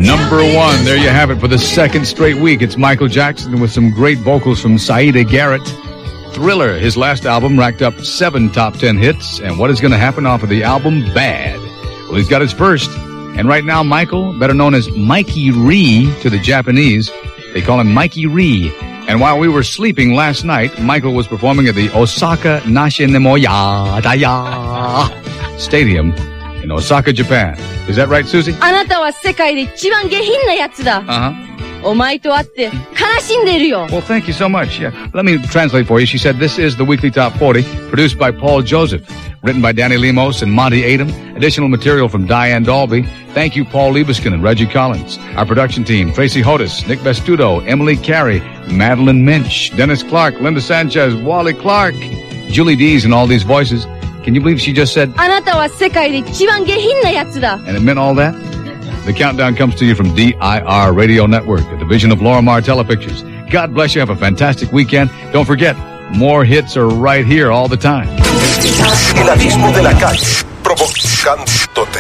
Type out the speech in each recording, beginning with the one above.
Number 1. There you have it for the second straight week. It's Michael Jackson with some great vocals from Saida Garrett. Thriller, his last album, racked up 7 top 10 hits. And what is going to happen off of the album Bad? Well, he's got his first. And right now, Michael, better known as Mikey Ree to the Japanese, they call him Mikey Ree. And while we were sleeping last night, Michael was performing at the Osaka Nashinemoya Daya Stadium in Osaka, Japan. Is that right, Susie? あなたは世界で一番下品なやつだ。お前と会って悲しんでいるよ。 Well, thank you so much. Yeah. Let me translate for you. She said this is the Weekly Top 40, produced by Paul Joseph, written by Danny Lemos and Monty Adam, additional material from Diane Dalby. Thank you, Paul Liebeskin and Reggie Collins. Our production team, Tracy Hodis, Nick Vestudo, Emily Carey, Madeline Minch, Dennis Clark, Linda Sanchez, Wally Clark, Julie Dees, and all these voices. Can you believe she just said, あなたは世界で一番下品なやつだ. and it meant all that? The countdown comes to you from DIR Radio Network, a division of Lorimar Telepictures. God bless you. Have a fantastic weekend. Don't forget, more hits are right here all the time. El abismo de la calle, provocándote.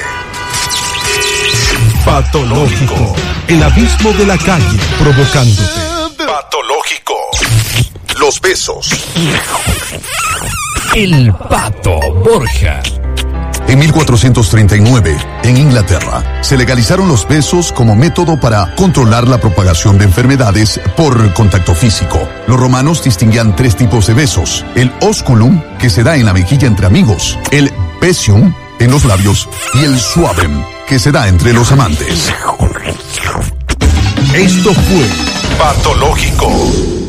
Patológico. El abismo de la calle, provocándote. Patológico. Los besos. El Pato Borja. En 1439, en Inglaterra, se legalizaron los besos como método para controlar la propagación de enfermedades por contacto físico. Los romanos distinguían 3 tipos de besos: el osculum, que se da en la mejilla entre amigos, el pesium, en los labios, y el suavem, que se da entre los amantes. Esto fue Patológico.